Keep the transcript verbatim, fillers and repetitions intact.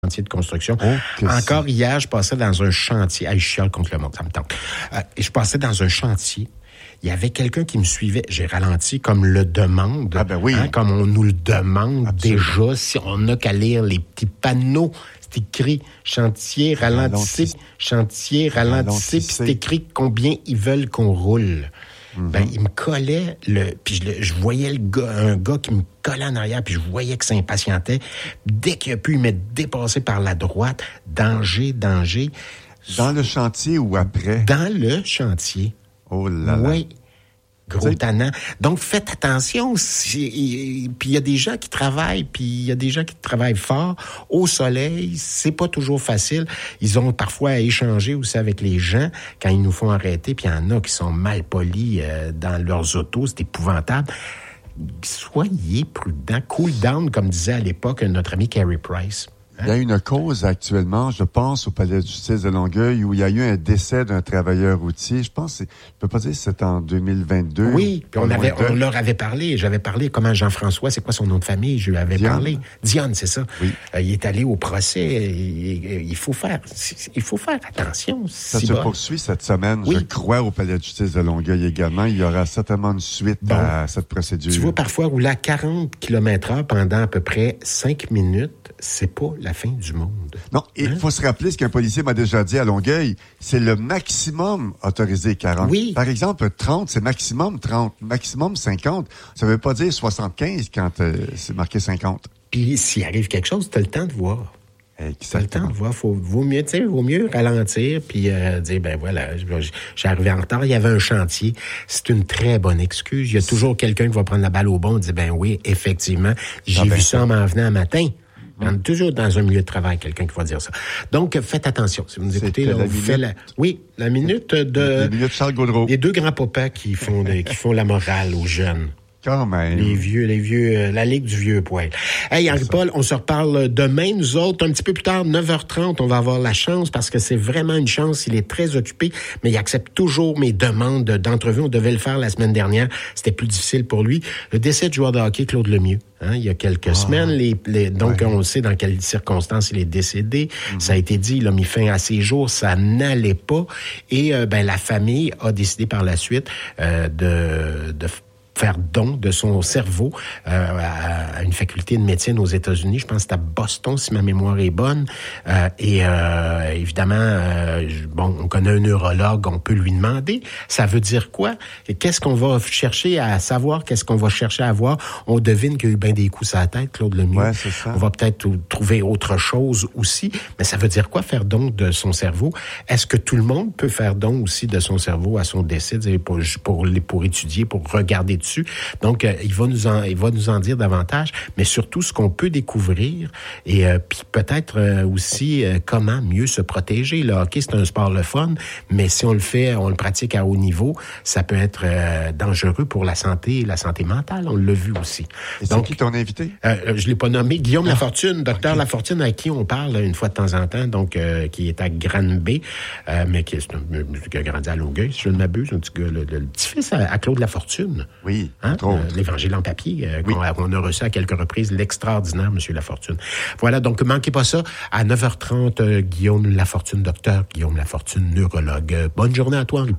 chantier de construction. Oh, Encore c'est... hier, je passais dans un chantier. Ah, je chiale contre le monde, ça me tente. Euh, et je passais dans un chantier. Il y avait quelqu'un qui me suivait. J'ai ralenti comme le demande. Ah ben oui. Hein, comme on nous le demande. Absolument. Déjà. Si on n'a qu'à lire les petits panneaux, c'est écrit chantier, ralentissez, Ralentisse. chantier, ralentissez, puis c'est écrit combien ils veulent qu'on roule. Mm-hmm. Ben, il me collait, le, puis je, je voyais le gars, un gars qui me collait en arrière, puis je voyais que ça impatientait. Dès qu'il a pu me dépasser par la droite, danger, danger. Dans le chantier ou après? Dans le chantier. Oh là là. Oui. Gros tannant. Donc, faites attention. Puis, il y a des gens qui travaillent, puis il y a des gens qui travaillent fort. Au soleil, c'est pas toujours facile. Ils ont parfois à échanger aussi avec les gens quand ils nous font arrêter. Puis, il y en a qui sont mal polis euh, dans leurs autos. C'est épouvantable. Soyez prudents. Cool down, comme disait à l'époque notre ami Carey Price. Il y a une cause actuellement, je pense, au Palais de justice de Longueuil, où il y a eu un décès d'un travailleur routier. Je pense, je peux pas dire que c'est en deux mille vingt-deux. Oui, puis on, avait, on leur avait parlé. J'avais parlé, comment Jean-François, c'est quoi son nom de famille? Je lui avais Dionne. parlé. Dionne, c'est ça. Oui. Euh, il est allé au procès. Il, il faut faire, il faut faire attention. Ça si se bon. poursuit cette semaine, oui. je crois, au Palais de justice de Longueuil également. Il y aura certainement une suite bon. à cette procédure. Tu vois, parfois, rouler à quarante kilomètres heure pendant à peu près cinq minutes, c'est pas la fin du monde. Non, il hein? faut se rappeler ce qu'un policier m'a déjà dit à Longueuil, c'est le maximum autorisé quarante. Oui. Par exemple, trente, c'est maximum trente, maximum cinquante. Ça veut pas dire soixante-quinze quand euh, c'est marqué cinquante. Puis s'il arrive quelque chose, tu as le temps de voir. Tu as le temps de voir. Faut, vaut mieux, tu sais, vaut mieux ralentir puis euh, dire, ben voilà, j'ai arrivé en retard, il y avait un chantier. C'est une très bonne excuse. Il y a toujours quelqu'un qui va prendre la balle au bon et dire, ben oui, effectivement, j'ai ah ben vu ça en m'en venant un matin. Il y en a toujours dans un milieu de travail quelqu'un qui va dire ça. Donc, faites attention. Si vous nous écoutez, là, on vous fait la... Oui, la minute de... La minute Charles Gaudreau. Les deux grands-papas qui font, de, qui font la morale aux jeunes. Quand même. Les vieux, les vieux, euh, la Ligue du vieux poil. Hey, Henri-Paul, on se reparle demain, nous autres, un petit peu plus tard, neuf heures trente, on va avoir la chance, parce que c'est vraiment une chance, il est très occupé, mais il accepte toujours mes demandes d'entrevue. On devait le faire la semaine dernière, c'était plus difficile pour lui. Le décès du joueur de hockey, Claude Lemieux, hein, il y a quelques oh. semaines, les, les, donc ouais. on sait dans quelles circonstances il est décédé. Mm-hmm. Ça a été dit, il a mis fin à ses jours, ça n'allait pas, et euh, ben la famille a décidé par la suite euh, de... de faire don de son cerveau euh, à une faculté de médecine aux États-Unis. Je pense que c'est à Boston, si ma mémoire est bonne. Euh, et euh, évidemment, euh, bon, on connaît un neurologue, on peut lui demander. Ça veut dire quoi? Et qu'est-ce qu'on va chercher à savoir? Qu'est-ce qu'on va chercher à voir? On devine qu'il y a eu bien des coups à la tête, Claude Lemieux. Ouais, c'est ça. On va peut-être trouver autre chose aussi. Mais ça veut dire quoi, faire don de son cerveau? Est-ce que tout le monde peut faire don aussi de son cerveau à son décès pour, pour, pour étudier, pour regarder dessus? Donc, euh, il va nous en, il va nous en dire davantage, mais surtout ce qu'on peut découvrir et euh, puis peut-être euh, aussi euh, comment mieux se protéger. Le hockey, c'est un sport le fun, mais si on le fait, on le pratique à haut niveau, ça peut être euh, dangereux pour la santé, la santé mentale. On l'a vu aussi. Et donc, c'est qui ton invité? Euh, je l'ai pas nommé. Guillaume ah. Lafortune, docteur okay. Lafortune, à qui on parle une fois de temps en temps, donc euh, qui est à Granby, euh, mais qui, est un, qui a grandi à Longueuil, si je ne m'abuse, un petit gars, le, le, le petit-fils à, à Claude Lafortune. Oui. Hein? Euh, l'Évangile en papier, euh, oui. qu'on a, on a reçu à quelques reprises, l'extraordinaire M. Lafortune. Voilà, donc manquez pas ça. À neuf heures trente, euh, Guillaume Lafortune, docteur Guillaume Lafortune, neurologue. Euh, bonne journée à toi, Henri-Paul.